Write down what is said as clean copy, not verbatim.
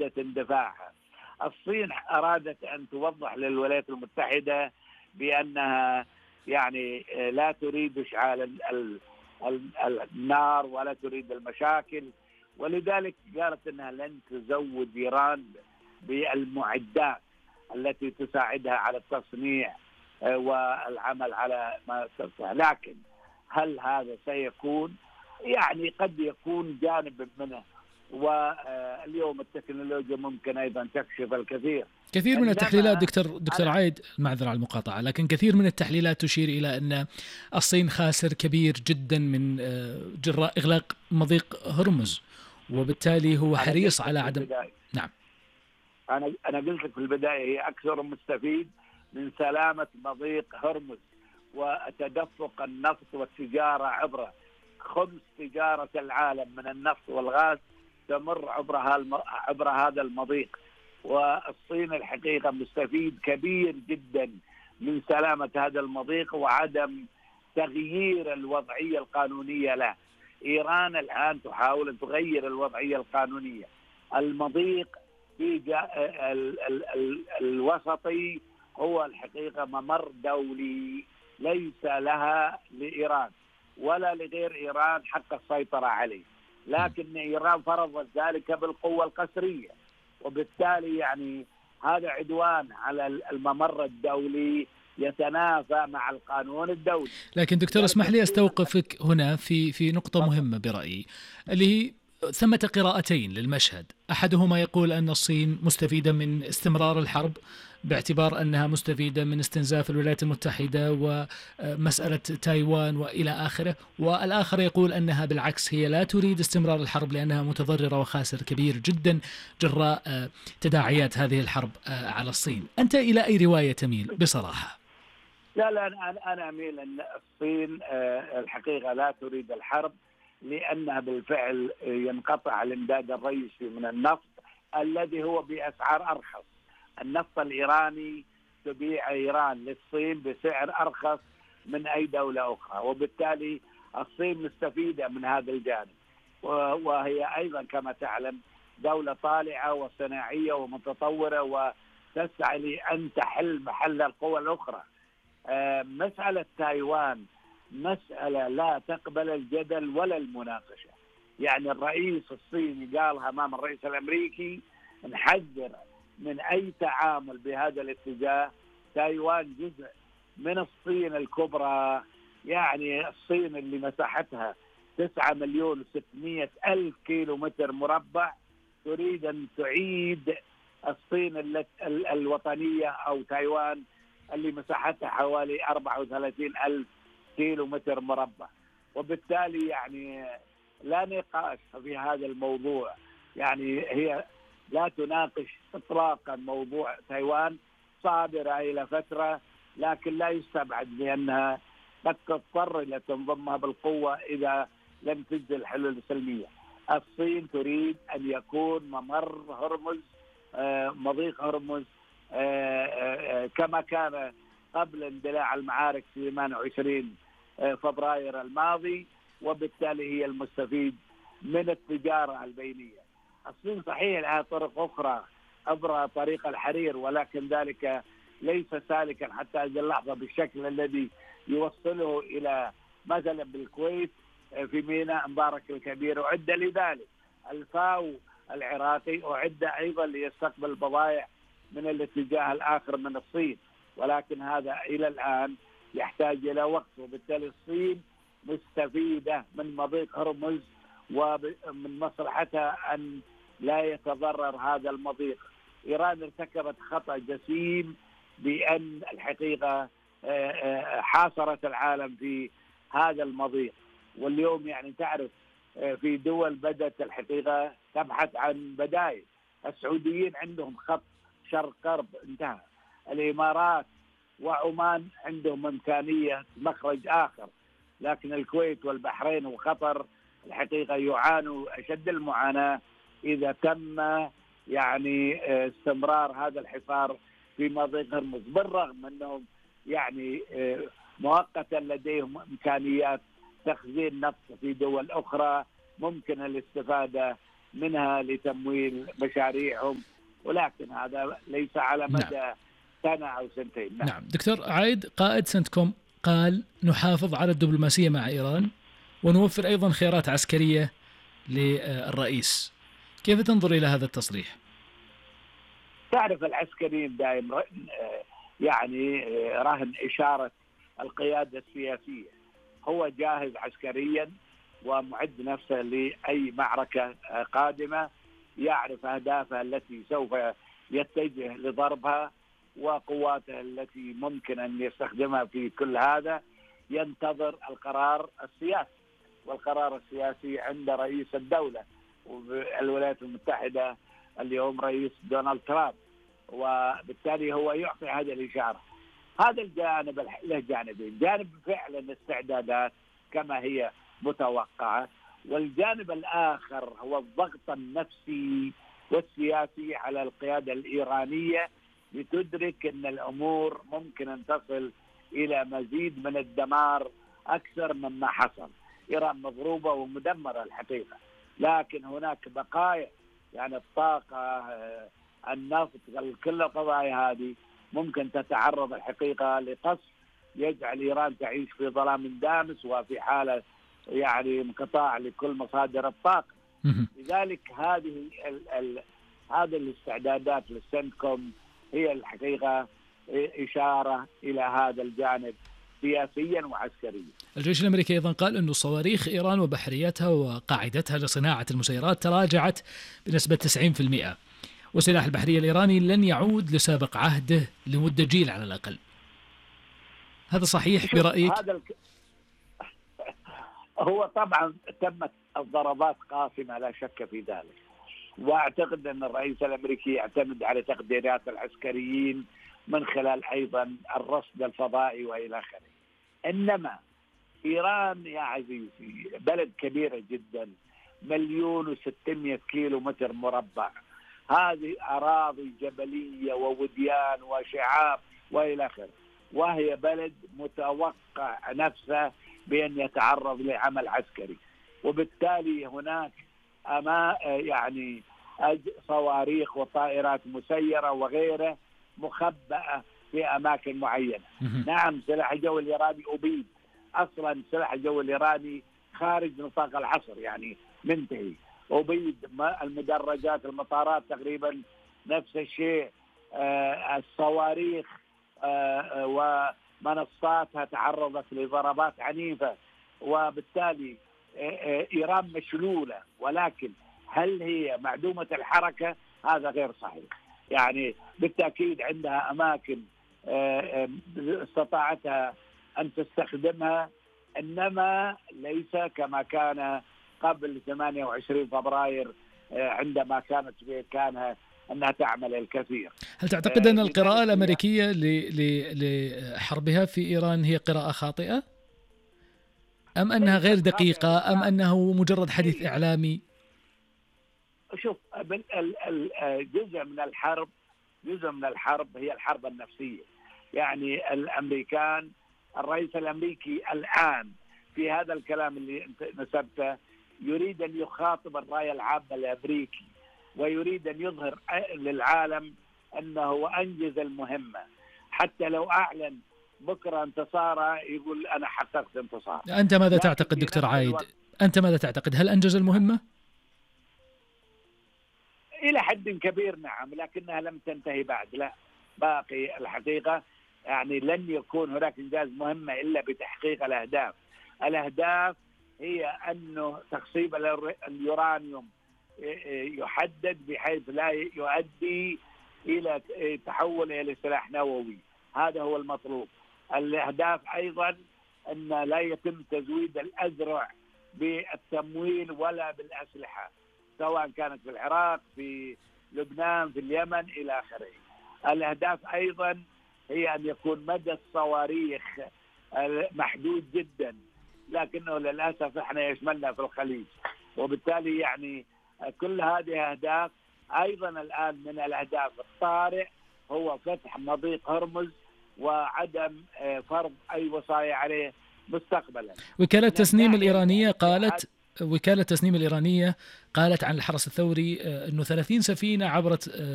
إعادة اندفاعها. الصين أرادت أن توضح للولايات المتحدة بأنها يعني لا تريد إشعال النار ولا تريد المشاكل، ولذلك قالت أنها لن تزود إيران بالمعدات التي تساعدها على التصنيع والعمل على ما تستطيع. لكن هل هذا سيكون؟ يعني قد يكون جانب منه، واليوم التكنولوجيا ممكن أيضا تكشف الكثير. كثير من التحليلات دكتور عايد، معذرة على المقاطعة، لكن كثير من التحليلات تشير إلى أن الصين خاسر كبير جدا من جراء إغلاق مضيق هرمز، وبالتالي هو حريص على عدم. نعم، أنا قلت لك في البداية هي أكثر مستفيد من سلامة مضيق هرمز وتدفق النفط والتجارة عبره. خمس تجارة العالم من النفط والغاز تمر عبر هذا المضيق، والصين الحقيقة مستفيد كبير جدا من سلامة هذا المضيق وعدم تغيير الوضعية القانونية له. إيران الآن تحاول أن تغير الوضعية القانونية. المضيق في الوسطي هو الحقيقة ممر دولي ليس لها لإيران ولا لغير إيران حق السيطرة عليه، لكن إيران فرضت ذلك بالقوة القسرية، وبالتالي يعني هذا عدوان على الممر الدولي يتنافى مع القانون الدولي. لكن دكتور اسمح لي أستوقفك هنا في نقطة مهمة برأيي، اللي هي ثمة قراءتين للمشهد. أحدهما يقول أن الصين مستفيدة من استمرار الحرب باعتبار أنها مستفيدة من استنزاف الولايات المتحدة ومسألة تايوان وإلى آخره، والآخر يقول أنها بالعكس هي لا تريد استمرار الحرب لأنها متضررة وخاسر كبير جدا جراء تداعيات هذه الحرب على الصين. أنت إلى أي رواية تميل بصراحة؟ لا أنا أميل أن الصين الحقيقة لا تريد الحرب، لأنها بالفعل ينقطع الإمداد الرئيسي من النفط الذي هو بأسعار أرخص. النفط الإيراني تبيع إيران للصين بسعر أرخص من أي دولة أخرى، وبالتالي الصين مستفيدة من هذا الجانب، وهي أيضا كما تعلم دولة طالعة وصناعية ومتطورة وتسعى لأن تحل محل القوى الأخرى. مسألة تايوان مسألة لا تقبل الجدل ولا المناقشة. يعني الرئيس الصيني قالها أمام الرئيس الأمريكي، نحذر من أي تعامل بهذا الاتجاه. تايوان جزء من الصين الكبرى، يعني الصين اللي مساحتها 9,600,000 كيلو متر مربع، تريد أن تعيد الصين الوطنية أو تايوان اللي مساحتها حوالي 34,000 كيلو متر مربع. وبالتالي يعني لا نقاش في هذا الموضوع، يعني هي لا تناقش إطلاقا موضوع تايوان، صابرة إلى فترة، لكن لا يستبعد بأنها قد تضطر إلى تنضمها بالقوة إذا لم تجد الحلول السلمية. الصين تريد أن يكون ممر هرمز، مضيق هرمز كما كان قبل اندلاع المعارك في 28 فبراير الماضي، وبالتالي هي المستفيد من التجارة البينية. الصين صحيح لها طرق أخرى عبر طريق الحرير، ولكن ذلك ليس سالكا حتى هذه اللحظة بالشكل الذي يوصله إلى مثلا بالكويت في ميناء مبارك الكبير. أعد لذلك الفاو العراقي، أعد أيضا ليستقبل بضائع من الاتجاه الآخر من الصين، ولكن هذا إلى الآن يحتاج إلى وقت. وبالتالي الصين مستفيدة من مضيق هرمز، ومن مصلحتها أن لا يتضرر هذا المضيق. إيران ارتكبت خطأ جسيم بأن الحقيقة حاصرت العالم في هذا المضيق. واليوم يعني تعرف في دول بدأت الحقيقة تبحث عن بدائل. السعوديين عندهم خط شرق غرب انتهى، الإمارات وعمان عندهم إمكانية مخرج آخر، لكن الكويت والبحرين وقطر الحقيقة يعانوا أشد المعاناة إذا تم يعني استمرار هذا الحصار في مضيق هرمز، بالرغم أنهم يعني مؤقتا لديهم إمكانيات تخزين نفط في دول أخرى ممكن الاستفادة منها لتمويل مشاريعهم، ولكن هذا ليس على مدى سنة أو سنتين. نعم دكتور عايد، قائد سنتكوم قال نحافظ على الدبلوماسية مع إيران ونوفر أيضا خيارات عسكرية للرئيس، كيف تنظر إلى هذا التصريح؟ تعرف العسكريين دائما يعني رهن إشارة القيادة السياسية، هو جاهز عسكريا ومعد نفسه لأي معركة قادمة، يعرف أهدافه التي سوف يتجه لضربها وقواته التي ممكن أن يستخدمها في كل هذا، ينتظر القرار السياسي، والقرار السياسي عند رئيس الدولة والولايات المتحدة اليوم رئيس دونالد ترامب، وبالتالي هو يعطي هذه الإشارة. هذا الجانب له جانبين، جانب فعلا الاستعدادات كما هي متوقعة، والجانب الآخر هو الضغط النفسي والسياسي على القيادة الإيرانية لتدرك أن الأمور ممكن أن تصل إلى مزيد من الدمار أكثر مما حصل. إيران مضروبة ومدمرة الحقيقة، لكن هناك بقايا، يعني الطاقة، النفط، كل القضايا هذه ممكن تتعرض الحقيقة لقصف يجعل إيران تعيش في ظلام دامس وفي حالة يعني انقطاع لكل مصادر الطاقة. لذلك هذه الاستعدادات للسنتكوم هي الحقيقة إشارة إلى هذا الجانب سياسيا وعسكريا. الجيش الأمريكي أيضا قال أن صواريخ إيران وبحريتها وقاعدتها لصناعة المسيرات تراجعت بنسبة 90%، وسلاح البحرية الإيراني لن يعود لسابق عهده لمدة جيل على الأقل. هذا صحيح برأيك؟ هو طبعا تمت الضربات قاسمة لا شك في ذلك، واعتقد ان الرئيس الامريكي يعتمد على تقديرات العسكريين من خلال ايضا الرصد الفضائي والى اخره. انما ايران يا عزيزي بلد كبيره جدا، 1,600,000 كيلو متر مربع، هذه اراضي جبليه ووديان وشعاب والى اخره، وهي بلد متوقع نفسه بان يتعرض لعمل عسكري، وبالتالي هناك يعني صواريخ وطائرات مسيرة وغيره مخبأة في أماكن معينة. نعم سلاح الجو الإيراني أبيد، أصلا سلاح الجو الإيراني خارج نطاق الحصر، يعني منتهي، أبيد. المدرجات، المطارات تقريبا نفس الشيء، الصواريخ ومنصاتها تعرضت لضربات عنيفة، وبالتالي إيران مشلولة. ولكن هل هي معدومة الحركة؟ هذا غير صحيح. يعني بالتأكيد عندها أماكن استطاعتها أن تستخدمها، إنما ليس كما كان قبل 28 فبراير عندما كان أنها تعمل الكثير. هل تعتقد أن القراءة الأمريكية لحربها في إيران هي قراءة خاطئة؟ أم أنها غير دقيقة؟ أم أنه مجرد حديث إعلامي؟ شوف، جزء من الحرب هي الحرب النفسية. يعني الأمريكان، الرئيس الأمريكي الآن في هذا الكلام اللي أنت نسبته يريد أن يخاطب الرأي العام الأمريكي، ويريد أن يظهر للعالم أنه أنجز المهمة، حتى لو أعلن بكرة انتصاره يقول أنا حققت انتصار. أنت ماذا تعتقد دكتور عايد؟ أنت ماذا تعتقد؟ هل أنجز المهمة؟ إلى حد كبير نعم، لكنها لم تنتهي بعد. لا، باقي الحقيقة، يعني لن يكون هناك إنجاز مهمة إلا بتحقيق الأهداف. الأهداف هي أنه تخصيب اليورانيوم يحدد بحيث لا يؤدي إلى تحول إلى سلاح نووي، هذا هو المطلوب. الأهداف أيضا أن لا يتم تزويد الأذرع بالتمويل ولا بالأسلحة، سواء كانت في العراق، في لبنان، في اليمن إلى آخره. الأهداف أيضا هي أن يكون مدى الصواريخ محدود جدا، لكنه للأسف احنا يشملنا في الخليج، وبالتالي يعني كل هذه أهداف. أيضا الآن من الأهداف الطارئ هو فتح مضيق هرمز وعدم فرض أي وصاية عليه مستقبلا. وكالة تسنيم الإيرانية قالت وكالة تسنيم الإيرانية قالت عن الحرس الثوري أنه 30 سفينة عبرت